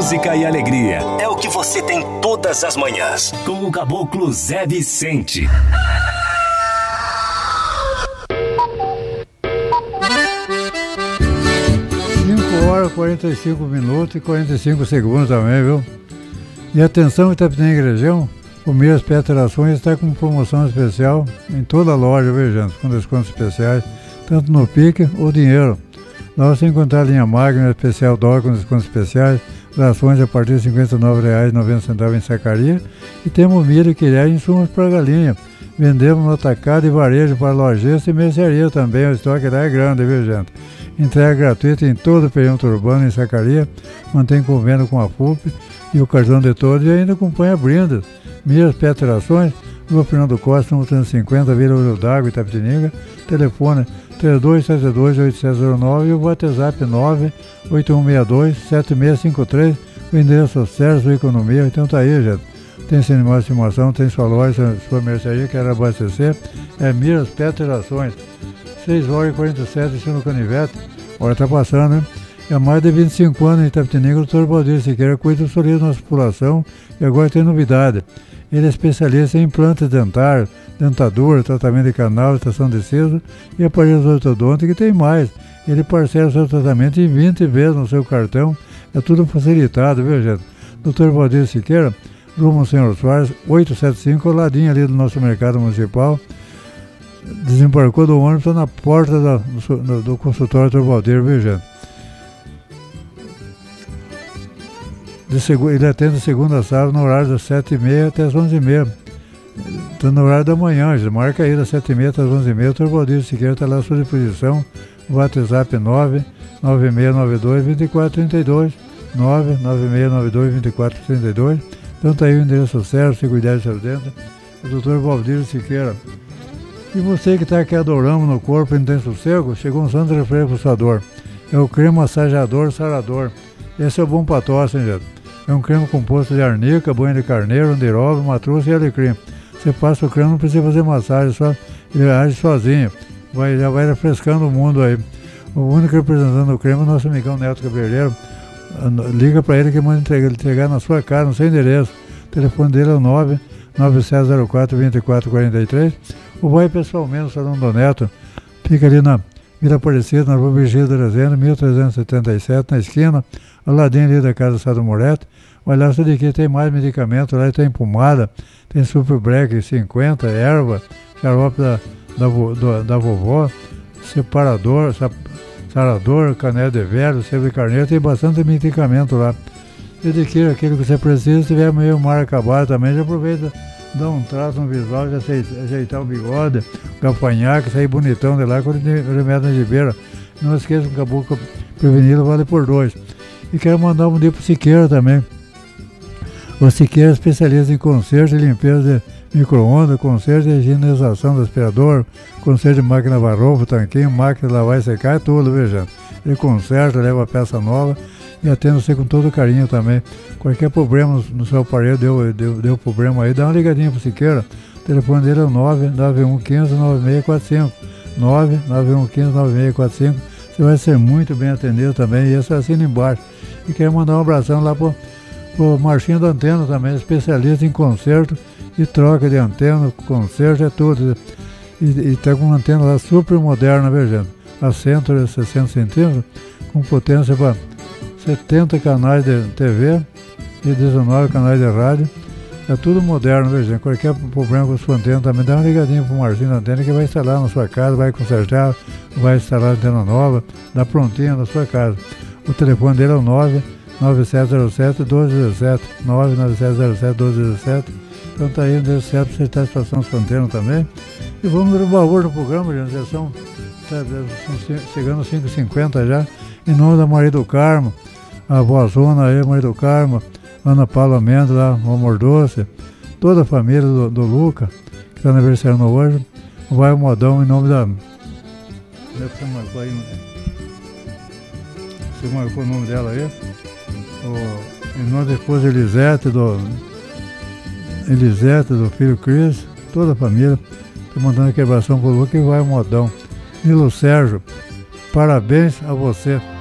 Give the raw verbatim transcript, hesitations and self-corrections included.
música e alegria. É o que você tem todas as manhãs. Com o Caboclo Zé Vicente. cinco horas, quarenta e cinco minutos e quarenta e cinco segundos também, viu? E atenção, Itapetininga e região, o Miras Peterações está com promoção especial em toda a loja, viu, gente? Com descontos especiais, tanto no pique ou dinheiro. Lá você encontrar a linha Magna especial dólar com descontos especiais, rações a partir de cinquenta e nove reais e noventa centavos em sacaria, e temos milho e quilhar e insumos para galinha. Vendemos no atacado e varejo para lojista e mercearia também, o estoque lá é grande, viu, gente? Entrega gratuita em todo o perímetro urbano em sacaria, mantém convênio com a F U P e o cartão de todos e ainda acompanha brindas. Miras Peterações, Rua Fernando Costa, número trezentos e cinquenta, Vila Olho d'Água, Itapetininga, telefone três dois sete dois, oito sete zero nove e o WhatsApp nove oito um seis dois, sete seis cinco três, o endereço Sérgio Economia. Então tá aí, gente. Tem seu animal de estimação, tem sua loja, sua mercearia, quer abastecer, é Miras Peterações. seis horas e quarenta e sete, isso no Canivete. Hora tá passando, hein? Há mais de vinte e cinco anos em Itapetininga, o doutor Valdir Siqueira cuida do sorriso da nossa população e agora tem novidade. Ele é especialista em implantes dentários, dentadura, tratamento de canal, estação de siso e aparelhos ortodônticos, e tem mais. Ele parcela o seu tratamento em vinte vezes no seu cartão. É tudo facilitado, viu, gente? doutor Valdir Siqueira, rumo Senhor Soares, oitocentos e setenta e cinco, ao ladinho ali do nosso mercado municipal. Desembarcou do ônibus, está na porta da, do, do consultório do doutor Valdir, viu, gente? De segu, ele atende segunda a sábado no horário das sete e meia até as onze e meia. Está no horário da manhã, gente. Marca aí das sete e meia até as onze e meia. O doutor Valdir Siqueira está lá à sua disposição. O WhatsApp nove nove seis nove dois, dois quatro três dois. nove nove seis nove dois, dois quatro três dois. Então está aí o endereço certo, cinco dez zero dentro. O doutor Valdir Siqueira. E você que está aqui adorando no corpo e não tem sossego, chegou um santo refresco para sua dor. É o creme massageador sarador. Esse é o bom para tosse, hein, gente? É um creme composto de arnica, banho de carneiro, andiroba, matruz e alecrim. Você passa o creme, não precisa fazer massagem, só, ele age sozinho. Vai, já vai refrescando o mundo aí. O único representante do creme é o nosso amigão Neto Cabeleireiro. Liga para ele que manda entregar, entregar na sua casa, no seu endereço. O telefone dele é o nove nove sete zero quatro, dois quatro quatro três. Ou vai pessoalmente no Salão do Neto. Fica ali na Vila Aparecida, na Rua Virgílio da Resenda, mil trezentos e setenta e sete, na esquina, ao ladinho ali da Casa Sado Moretti. Vai lá, você que tem mais medicamento, lá tem pomada, tem Super Black cinquenta, erva, xarope da, da, da, da vovó, separador, sarador, canela de velho, sebo de carneiro, tem bastante medicamento lá. E adquira aquilo que você precisa, se tiver meio mar acabado também, já aproveita, dá um traço no visual, já ajeitar o bigode, o gafanhaque, sair bonitão de lá com o remédio na gibeira. Não esqueça que o caboclo prevenido vale por dois. E quero mandar um dia para o Siqueira também. O Siqueira é especialista em conserto e limpeza de micro-ondas, conserto e higienização do aspirador, conserto de máquina varrovo, tanquinho, máquina de lavar e secar, tudo, viu, gente? Ele conserta, leva a peça nova e atende você com todo carinho também. Qualquer problema no, no seu aparelho, deu, deu, deu problema aí, dá uma ligadinha para o Siqueira. O telefone dele é o nove nove um um cinco, nove seis quatro cinco. nove nove um um cinco, nove seis quatro cinco. Você vai ser muito bem atendido também, e esse assina embaixo. E quero mandar um abração lá pro, pro Marchinho da Antena também, especialista em conserto e troca de antena, conserto é tudo. E, e tá com uma antena lá super moderna, viu, gente? A centro de sessenta centímetros, com potência para setenta canais de T V e dezenove canais de rádio. É tudo moderno, viu, gente? Qualquer problema com a sua antena também, dá uma ligadinha pro Marcinho da Antena que vai instalar na sua casa, vai consertar, vai instalar a antena nova, dá prontinha na sua casa. O telefone dele é o nove nove sete zero sete, doze dezessete, nove nove sete zero sete, doze dezessete. Então tá aí, deu certo para você estar situação sua antena também. E vamos dar valor no programa, gente. Já são, tá, são chegando às cinco e cinquenta já. Em nome da Maria do Carmo, a vozona aí, Maria do Carmo, Ana Paula Mendes lá, o Amor Doce, toda a família do, do Luca, que está aniversariando hoje, vai o modão em nome da... Você marcou aí, você marcou o nome dela aí? O, em nome da esposa Elisete, do Elisete, do filho Cris, toda a família, estou mandando a quebração pro Luca e vai o modão. Nilo Sérgio, parabéns a você.